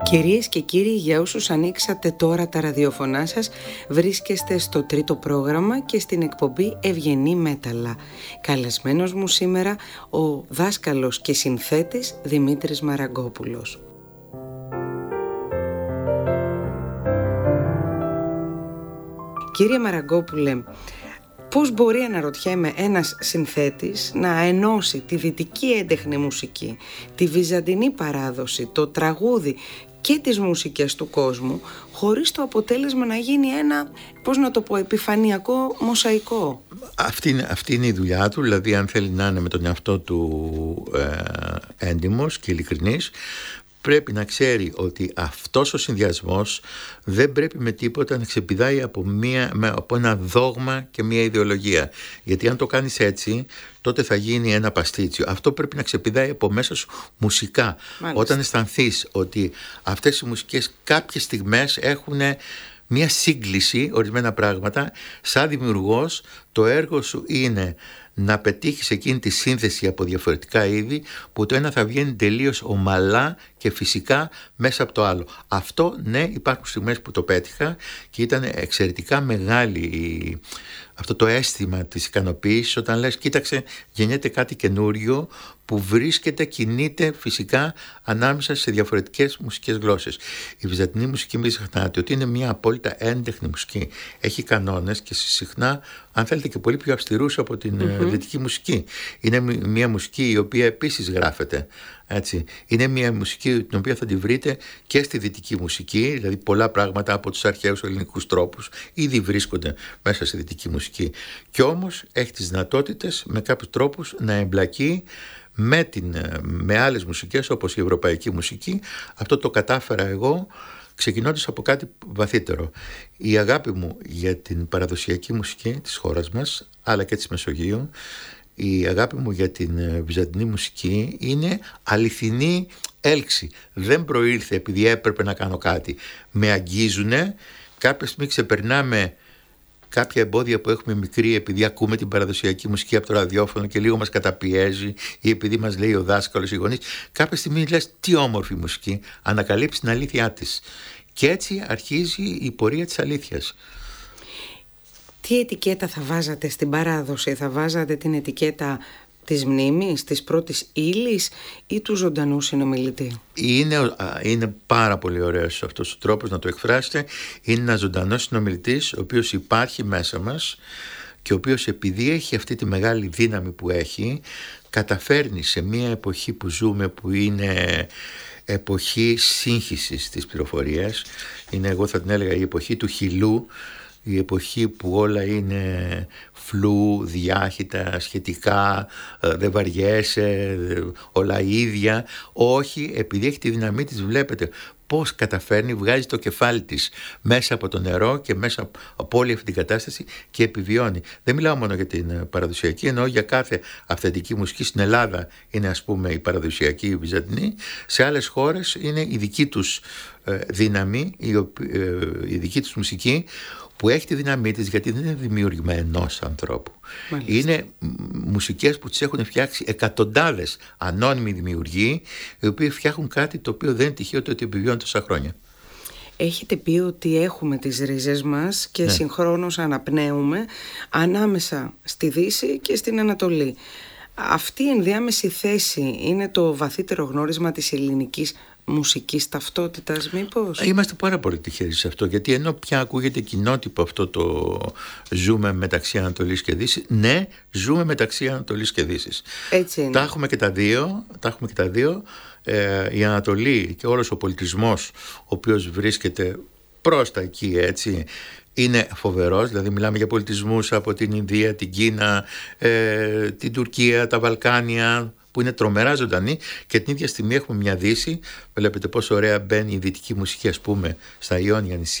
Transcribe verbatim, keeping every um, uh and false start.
Κυρίες και κύριοι, για όσους ανοίξατε τώρα τα ραδιοφωνά σας, βρίσκεστε στο τρίτο πρόγραμμα και στην εκπομπή Ευγενή Μέταλλα. Καλεσμένος μου σήμερα ο δάσκαλος και συνθέτης Δημήτρης Μαραγκόπουλος. Κύριε Μαραγκόπουλε, πώς μπορεί, αναρωτιέμαι, ένας συνθέτης να ενώσει τη δυτική έντεχνη μουσική, τη βυζαντινή παράδοση, το τραγούδι και τις μουσικές του κόσμου, χωρίς το αποτέλεσμα να γίνει ένα, πώς να το πω, επιφανειακό μοσαϊκό? Αυτή είναι, αυτή είναι η δουλειά του, δηλαδή αν θέλει να είναι με τον εαυτό του ε, έντιμος και ειλικρινής, πρέπει να ξέρει ότι αυτός ο συνδυασμός δεν πρέπει με τίποτα να ξεπηδάει από, μία, από ένα δόγμα και μία ιδεολογία. Γιατί αν το κάνεις έτσι, τότε θα γίνει ένα παστίτσιο. Αυτό πρέπει να ξεπηδάει από μέσα σου μουσικά. Μάλιστα. Όταν αισθανθείς ότι αυτές οι μουσικές κάποιες στιγμές έχουν μία σύγκληση, ορισμένα πράγματα, σαν δημιουργός το έργο σου είναι να πετύχεις εκείνη τη σύνθεση από διαφορετικά είδη, που το ένα θα βγαίνει τελείως ομαλά και φυσικά μέσα από το άλλο. Αυτό, ναι, υπάρχουν στιγμές που το πέτυχα και ήταν εξαιρετικά μεγάλη αυτό το αίσθημα της ικανοποίησης όταν λες, κοίταξε, γεννιέται κάτι καινούριο που βρίσκεται, κινείται φυσικά ανάμεσα σε διαφορετικές μουσικές γλώσσες. Η βυζαντινή μουσική, μην ξεχνάτε ότι είναι μια απόλυτα έντεχνη μουσική. Έχει κανόνες και συχνά, αν θέλετε, και πολύ πιο αυστηρούς από την mm-hmm. δυτική μουσική. Είναι μια μουσική η οποία επίσης γράφεται. Έτσι. Είναι μια μουσική την οποία θα τη βρείτε και στη δυτική μουσική, δηλαδή πολλά πράγματα από τους αρχαίους ελληνικούς τρόπους ήδη βρίσκονται μέσα στη δυτική μουσική. Και όμως έχει τις δυνατότητες με κάποιους τρόπους να εμπλακεί με, την, με άλλες μουσικές όπως η ευρωπαϊκή μουσική. Αυτό το κατάφερα εγώ ξεκινώντας από κάτι βαθύτερο. Η αγάπη μου για την παραδοσιακή μουσική της χώρας μας, αλλά και της Μεσογείου, η αγάπη μου για την βυζαντινή μουσική είναι αληθινή έλξη. Δεν προήλθε επειδή έπρεπε να κάνω κάτι. Με αγγίζουνε, κάποια στιγμή ξεπερνάμε κάποια εμπόδια που έχουμε μικρή, επειδή ακούμε την παραδοσιακή μουσική από το ραδιόφωνο και λίγο μας καταπιέζει, ή επειδή μας λέει ο δάσκαλος, οι γονείς. Κάποια στιγμή λες, τι όμορφη μουσική, ανακαλύψεις την αλήθειά της. Και έτσι αρχίζει η πορεία της αλήθειας. Τι ετικέτα θα βάζατε στην παράδοση? Θα βάζατε την ετικέτα της μνήμης, της πρώτης ύλης ή του ζωντανού συνομιλητή? Είναι, είναι πάρα πολύ ωραίος αυτός ο τρόπος να το εκφράσετε. Είναι ένας ζωντανός συνομιλητής, ο οποίος υπάρχει μέσα μας και ο οποίος, επειδή έχει αυτή τη μεγάλη δύναμη που έχει, καταφέρνει σε μια εποχή που ζούμε, που είναι εποχή σύγχυσης της πληροφορίας, είναι, εγώ θα την έλεγα, η εποχή του χυλού, η εποχή που όλα είναι φλού, διάχυτα, σχετικά, δεν βαριέσαι, όλα ίδια. Όχι, επειδή έχει τη δύναμή της, βλέπετε πώς καταφέρνει, βγάζει το κεφάλι της μέσα από το νερό και μέσα από όλη αυτή την κατάσταση και επιβιώνει. Δεν μιλάω μόνο για την παραδοσιακή, εννοώ για κάθε αυθεντική μουσική. Στην Ελλάδα είναι, ας πούμε, η παραδοσιακή, η βυζαντινή. Σε άλλες χώρες είναι η δική τους δύναμη, η, η δική τους μουσική, που έχει τη δύναμή της, γιατί δεν είναι δημιουργήμα ενός ανθρώπου. Μάλιστα. Είναι μουσικές που τις έχουν φτιάξει εκατοντάδες ανώνυμοι δημιουργοί, οι οποίοι φτιάχνουν κάτι το οποίο δεν είναι τυχαίο το ότι επιβιώνει τόσα χρόνια. Έχετε πει ότι έχουμε τις ρίζες μας και ναι, συγχρόνως αναπνέουμε ανάμεσα στη Δύση και στην Ανατολή. Αυτή η ενδιάμεση θέση είναι το βαθύτερο γνώρισμα της ελληνικής μουσικής ταυτότητας, μήπως? Είμαστε πάρα πολύ τυχεροί σε αυτό, γιατί ενώ πια ακούγεται κοινότυπο αυτό το ζούμε μεταξύ Ανατολής και Δύσης, ναι, ζούμε μεταξύ Ανατολής και Δύσης. Έτσι είναι. Τα έχουμε και τα δύο, τα έχουμε και τα δύο. Ε, η Ανατολή και όλος ο πολιτισμός, ο οποίος βρίσκεται προς τα εκεί, έτσι, είναι φοβερός. Δηλαδή μιλάμε για πολιτισμούς από την Ινδία, την Κίνα, ε, την Τουρκία, τα Βαλκάνια, που είναι τρομερά ζωντανή, και την ίδια στιγμή έχουμε μια Δύση. Βλέπετε πόσο ωραία μπαίνει η δυτική μουσική, ας πούμε, στα Ιόνια νησιά.